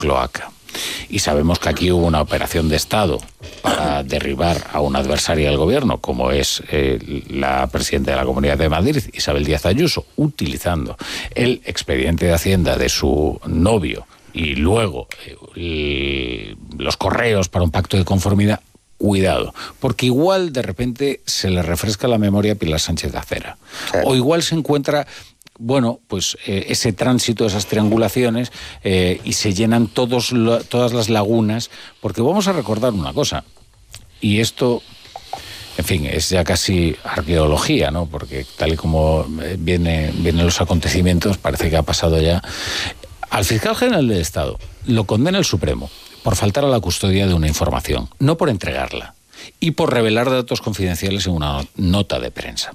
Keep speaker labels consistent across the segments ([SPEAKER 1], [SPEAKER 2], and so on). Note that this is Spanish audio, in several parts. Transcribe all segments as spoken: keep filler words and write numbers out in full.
[SPEAKER 1] cloaca. Y sabemos que aquí hubo una operación de Estado para derribar a una adversaria del gobierno, como es eh, la presidenta de la Comunidad de Madrid, Isabel Díaz Ayuso, utilizando el expediente de Hacienda de su novio y luego eh, los correos para un pacto de conformidad. Cuidado, porque igual de repente se le refresca la memoria a Pilar Sánchez de Acera. Sí. O igual se encuentra... bueno, pues eh, ese tránsito, esas triangulaciones, eh, y se llenan todos lo, todas las lagunas, porque vamos a recordar una cosa, y esto, en fin, es ya casi arqueología, ¿no? Porque tal y como viene, vienen los acontecimientos, parece que ha pasado ya. Al fiscal general del Estado lo condena el Supremo por faltar a la custodia de una información, no por entregarla, y por revelar datos confidenciales en una nota de prensa.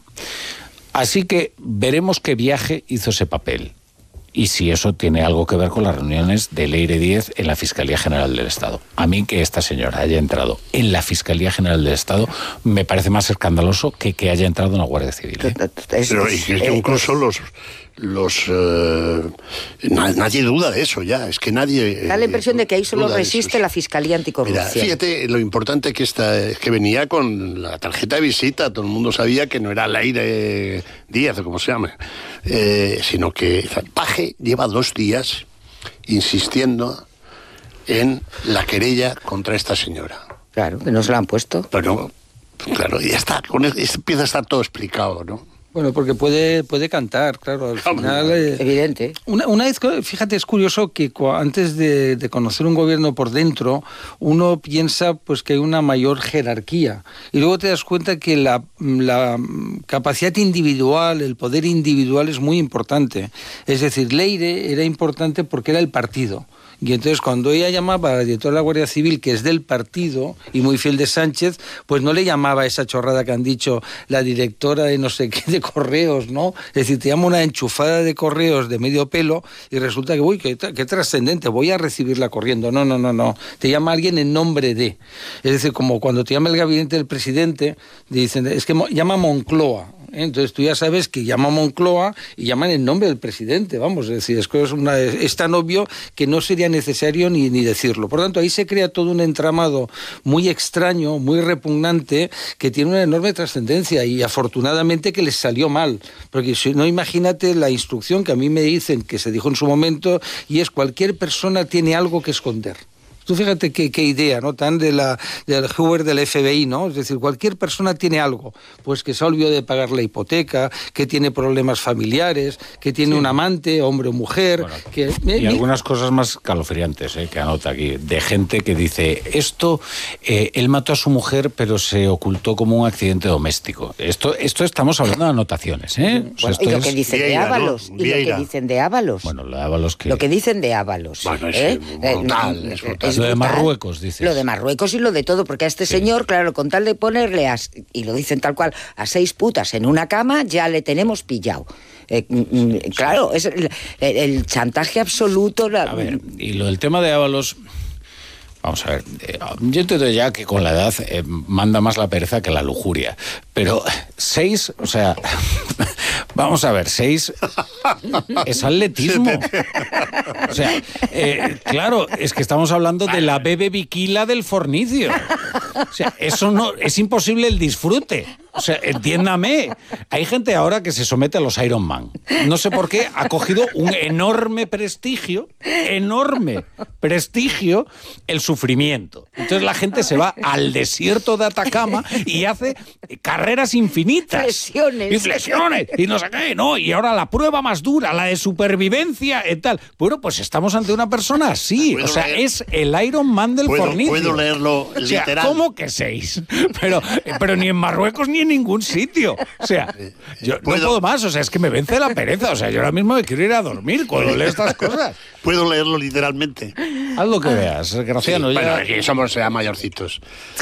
[SPEAKER 1] Así que veremos qué viaje hizo ese papel y si eso tiene algo que ver con las reuniones de Leire Díez en la Fiscalía General del Estado. A mí que esta señora haya entrado en la Fiscalía General del Estado me parece más escandaloso que que haya entrado en la Guardia Civil, ¿eh?
[SPEAKER 2] Pero y que incluso los... los eh, nadie duda de eso ya, es que nadie...
[SPEAKER 3] Da la impresión de que ahí solo resiste la Fiscalía Anticorrupción.
[SPEAKER 2] Mira, fíjate, lo importante que esta, es que venía con la tarjeta de visita, todo el mundo sabía que no era Leire Díaz, o como se llama, eh, sino que Paje lleva dos días insistiendo en la querella contra esta señora.
[SPEAKER 3] Claro, que no se la han puesto.
[SPEAKER 2] Pero, claro, ya está, con eso empieza a estar todo explicado, ¿no?
[SPEAKER 4] Bueno, porque puede, puede cantar, claro, al final... Eh,
[SPEAKER 3] Evidente.
[SPEAKER 4] Una, una vez, fíjate, es curioso que antes de, de conocer un gobierno por dentro, uno piensa pues que hay una mayor jerarquía. Y luego te das cuenta que la, la capacidad individual, el poder individual es muy importante. Es decir, Leire era importante porque era el partido. Y entonces cuando ella llamaba a la directora de la Guardia Civil, que es del partido y muy fiel de Sánchez, pues no le llamaba esa chorrada que han dicho la directora de no sé qué de correos, ¿no? Es decir, te llama una enchufada de correos de medio pelo y resulta que, uy, qué, qué trascendente, voy a recibirla corriendo. No, no, no, no. Te llama alguien en nombre de. Es decir, como cuando te llama el gabinete del presidente, dicen, es que llama Moncloa. Entonces tú ya sabes que llama Moncloa y llaman en nombre del presidente, vamos, es decir, es, que es, una, es tan obvio que no sería necesario ni, ni decirlo. Por tanto, ahí se crea todo un entramado muy extraño, muy repugnante, que tiene una enorme trascendencia y afortunadamente que les salió mal, porque si no, imagínate la instrucción que a mí me dicen, que se dijo en su momento, y es cualquier persona tiene algo que esconder. Tú fíjate qué, qué idea, ¿no? Tan de la, del Hoover del F B I, ¿no? Es decir, cualquier persona tiene algo, pues que se ha olvidado de pagar la hipoteca, que tiene problemas familiares, que tiene sí. un amante, hombre o mujer.
[SPEAKER 1] Bueno,
[SPEAKER 4] que,
[SPEAKER 1] y
[SPEAKER 4] eh,
[SPEAKER 1] algunas cosas más calofriantes, eh, que anota aquí, de gente que dice, esto, eh, él mató a su mujer, pero se ocultó como un accidente doméstico. Esto, esto estamos hablando de anotaciones, ¿eh?
[SPEAKER 3] Bueno, o sea, esto y lo es... que dicen Vieira, de Ábalos, ¿no? y lo que dicen de Ábalos.
[SPEAKER 1] Bueno, lo de Ábalos que...
[SPEAKER 3] Lo que dicen de Ábalos.
[SPEAKER 2] Bueno, es
[SPEAKER 3] ¿eh?
[SPEAKER 2] brutal,
[SPEAKER 3] eh,
[SPEAKER 2] es brutal.
[SPEAKER 1] Lo de Marruecos, dices.
[SPEAKER 3] Lo de Marruecos y lo de todo, porque a este sí. señor, claro, con tal de ponerle, a, y lo dicen tal cual, a seis putas en una cama, ya le tenemos pillado. Eh, claro, es el, el chantaje absoluto. La...
[SPEAKER 1] A ver, y lo del tema de Ábalos... Vamos a ver, eh, yo entiendo ya que con la edad eh, manda más la pereza que la lujuria, pero seis, o sea, vamos a ver, seis es atletismo. O sea, eh, claro, es que estamos hablando de la bebe biquila del fornicio. O sea, eso no, es imposible el disfrute. O sea, entiéndame, hay gente ahora que se somete a los Ironman. No sé por qué ha cogido un enorme prestigio, enorme prestigio, el sufrimiento. Entonces la gente se va al desierto de Atacama y hace carreras infinitas.
[SPEAKER 3] Flexiones.
[SPEAKER 1] Y flexiones. Y no sé qué, ¿no? Y ahora la prueba más dura, la de supervivencia y tal. Bueno, pues estamos ante una persona así. O sea, leer? es el Ironman del
[SPEAKER 2] ¿Puedo,
[SPEAKER 1] fornicio.
[SPEAKER 2] Puedo leerlo literal.
[SPEAKER 1] O sea, ¿cómo que seis? Pero, pero ni en Marruecos ni en ningún sitio. O sea, yo ¿Puedo? no puedo más. O sea, es que me vence la pereza. O sea, yo ahora mismo me quiero ir a dormir cuando leo estas cosas.
[SPEAKER 2] Puedo leerlo literalmente.
[SPEAKER 1] Haz lo que veas, Graciano.
[SPEAKER 2] Sí,
[SPEAKER 1] ya...
[SPEAKER 2] Bueno, aquí somos ya mayorcitos.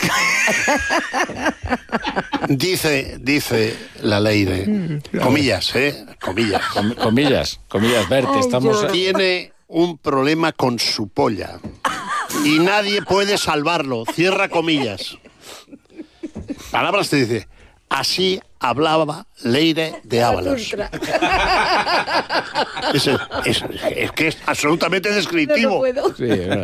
[SPEAKER 2] dice, dice la Leire, comillas, ¿eh? Comillas.
[SPEAKER 1] Com- comillas, comillas, verte, estamos...
[SPEAKER 2] Tiene un problema con su polla y nadie puede salvarlo. Cierra comillas. Palabras te dice, así hablaba Leire de Ábalos. Es, es, es que es absolutamente descriptivo.
[SPEAKER 3] No, no puedo.
[SPEAKER 1] Sí,